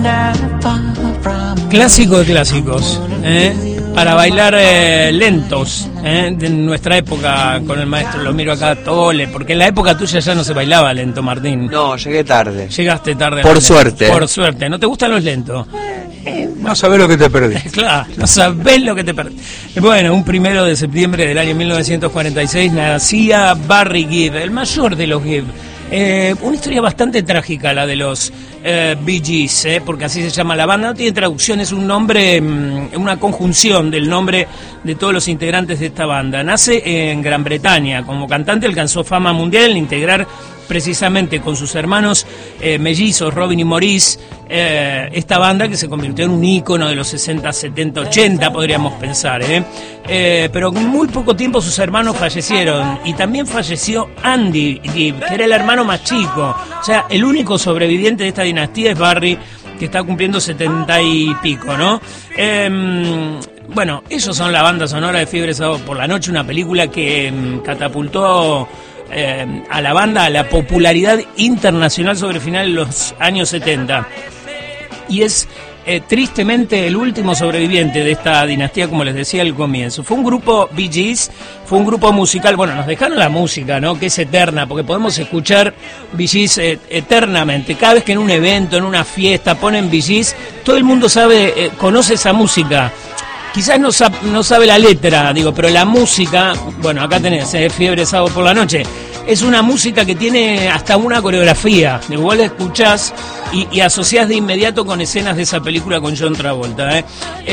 Clásico de clásicos, para bailar lentos, de nuestra época con el maestro, lo miro acá, Tole, porque en la época tuya ya no se bailaba lento, Martín. No, llegué tarde. Llegaste tarde. Por suerte. Por suerte. ¿No te gustan los lentos? No sabés lo que te perdí. Claro, no sabés lo que te perdí. Bueno, un 1 de septiembre del año 1946 nacía Barry Gibb, el mayor de los Gibb. Una historia bastante trágica la de los Bee Gees, porque así se llama la banda. No tiene traducción, es un nombre, una conjunción del nombre de todos los integrantes de esta banda. Nace en Gran Bretaña. Como cantante alcanzó fama mundial al integrar precisamente con sus hermanos mellizos, Robin y Maurice, esta banda que se convirtió en un ícono de los 60, 70, 80, podríamos pensar. Pero en muy poco tiempo sus hermanos fallecieron y también falleció Andy Gibb, que era el hermano más chico. O sea, el único sobreviviente de esta dinastía es Barry, que está cumpliendo 70 y pico, ¿no? Bueno, ellos son la banda sonora de Fiebre Sábado por la Noche, una película que catapultó a la banda a la popularidad internacional sobre el final de los años 70. Y es tristemente el último sobreviviente de esta dinastía, como les decía al comienzo. Fue un grupo, Bee Gees, fue un grupo musical, bueno, nos dejaron la música, ¿no? Que es eterna, porque podemos escuchar Bee Gees eternamente. Cada vez que en un evento, en una fiesta, ponen Bee Gees, todo el mundo sabe, conoce esa música. Quizás no sabe la letra, digo, pero la música, bueno, acá tenés, Fiebre Sábado por la Noche, es una música que tiene hasta una coreografía, igual la escuchás y asociás de inmediato con escenas de esa película con John Travolta.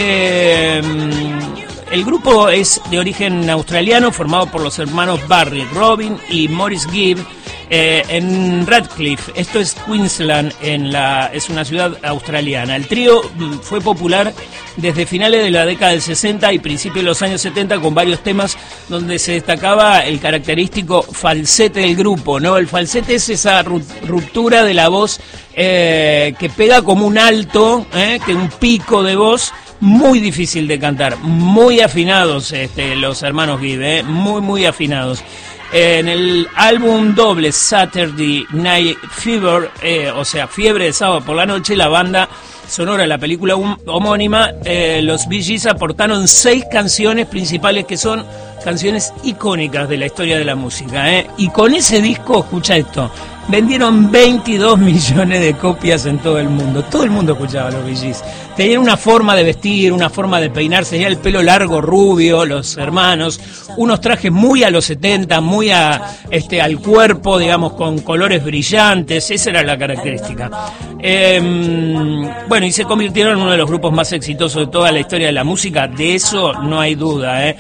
El grupo es de origen australiano, formado por los hermanos Barry, Robin y Maurice Gibb, en Radcliffe, esto es Queensland, es una ciudad australiana. El trío fue popular desde finales de la década del 60 y principios de los años 70 con varios temas donde se destacaba el característico falsete del grupo, ¿no? El falsete es esa ruptura de la voz que pega como un alto, que un pico de voz muy difícil de cantar, muy afinados los hermanos Gibb, muy afinados. En el álbum doble Saturday Night Fever, o sea, Fiebre de Sábado por la Noche, la banda sonora de la película homónima, los Bee Gees aportaron 6 canciones principales que son canciones icónicas de la historia de la música, y con ese disco, escucha esto, vendieron 22 millones de copias en todo el mundo escuchaba a los Bee Gees. Tenían una forma de vestir, una forma de peinarse, ya el pelo largo, rubio, los hermanos, unos trajes muy a los 70, muy al cuerpo, digamos, con colores brillantes, esa era la característica. Bueno, y se convirtieron en uno de los grupos más exitosos de toda la historia de la música, de eso no hay duda,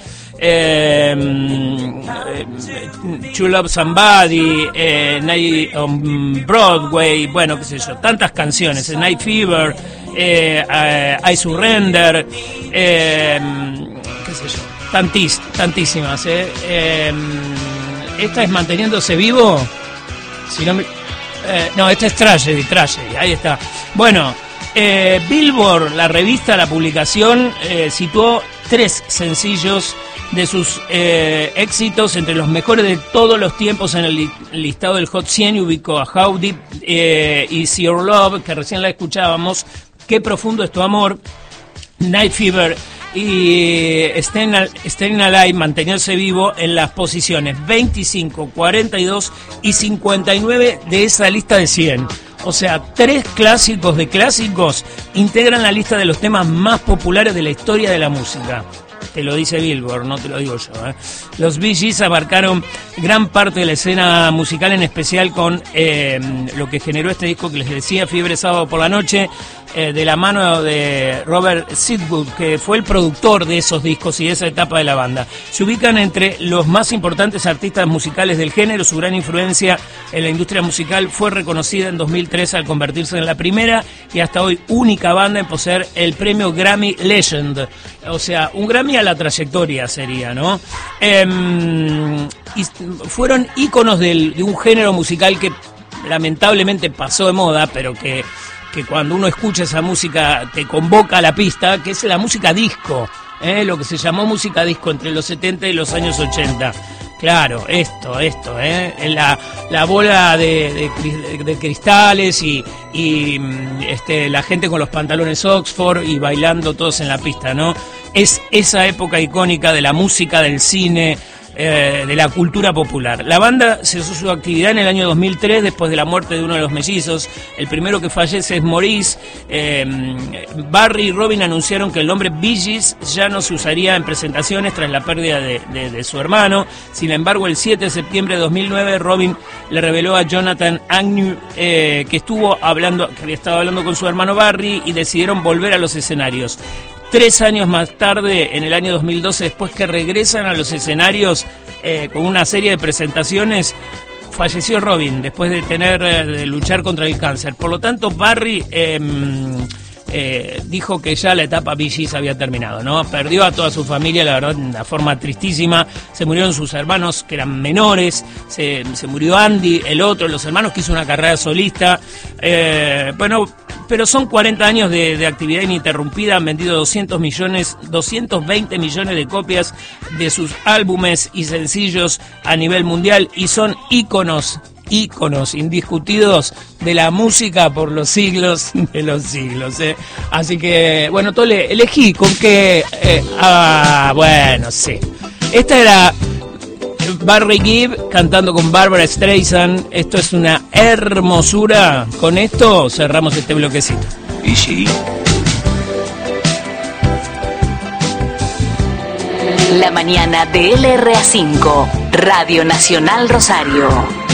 To Love Somebody, Night on Broadway, bueno, qué sé yo, tantas canciones, Night Fever, I Surrender, qué sé yo, tantísimas. Esta es Manteniéndose Vivo, si no, no, esta es Tragedy, ahí está. Bueno, Billboard, la revista, la publicación, situó 3 sencillos de sus éxitos entre los mejores de todos los tiempos en el listado del Hot 100 y ubicó a How Deep Is Your Love, que recién la escuchábamos, Qué Profundo Es Tu Amor, Night Fever y Staying Alive, Mantenerse Vivo, en las posiciones 25, 42 y 59 de esa lista de 100. O sea, 3 clásicos de clásicos integran la lista de los temas más populares de la historia de la música. Te lo dice Billboard, no te lo digo yo. Los Bee Gees abarcaron gran parte de la escena musical, en especial con lo que generó este disco que les decía, Fiebre Sábado por la Noche, de la mano de Robert Sidwood, que fue el productor de esos discos y de esa etapa de la banda. Se ubican entre los más importantes artistas musicales del género. Su gran influencia en la industria musical fue reconocida en 2003 al convertirse en la primera y hasta hoy única banda en poseer el premio Grammy Legend, o sea, un Grammy a la trayectoria sería, ¿no? Y fueron íconos de un género musical que lamentablemente pasó de moda, pero que cuando uno escucha esa música te convoca a la pista, que es la música disco, lo que se llamó música disco entre los 70 y los años 80. Claro, esto, la bola de cristales y la gente con los pantalones Oxford y bailando todos en la pista, ¿no? Es esa época icónica de la música, del cine, de la cultura popular. La banda cesó su actividad en el año 2003 después de la muerte de uno de los mellizos. El primero que fallece es Maurice. Barry y Robin anunciaron que el nombre Bee Gees ya no se usaría en presentaciones tras la pérdida de su hermano. Sin embargo, el 7 de septiembre de 2009, Robin le reveló a Jonathan Agnew que había estado hablando con su hermano Barry y decidieron volver a los escenarios. 3 años más tarde, en el año 2012, después que regresan a los escenarios con una serie de presentaciones, falleció Robin después de luchar contra el cáncer. Por lo tanto, Barry dijo que ya la etapa Bee Gees había terminado, ¿no? Perdió a toda su familia, la verdad, de una forma tristísima. Se murieron sus hermanos, que eran menores. Se murió Andy, el otro, los hermanos que hizo una carrera solista. Pero son 40 años de actividad ininterrumpida. Han vendido 220 millones de copias de sus álbumes y sencillos a nivel mundial y son íconos indiscutidos de la música por los siglos de los siglos. Así que, bueno, Tole, elegí con qué... sí. Esta era Barry Gibb cantando con Barbra Streisand. Esto es una hermosura. Con esto cerramos este bloquecito. Y sí. La mañana de LRA5, Radio Nacional Rosario.